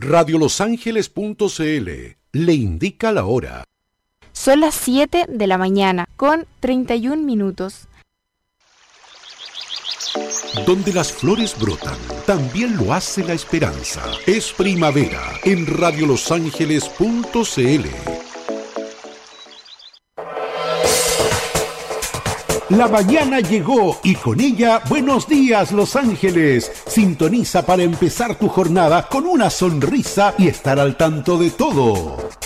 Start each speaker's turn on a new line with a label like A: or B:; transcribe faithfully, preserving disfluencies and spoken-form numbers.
A: radio los ángeles punto c l le indica la hora.
B: Son las siete de la mañana con treinta y un minutos.
A: Donde las flores brotan, también lo hace la esperanza. Es primavera en radio los ángeles punto c l. La mañana llegó y con ella buenos días Los Ángeles. Sintoniza para empezar tu jornada con una sonrisa y estar al tanto de todo.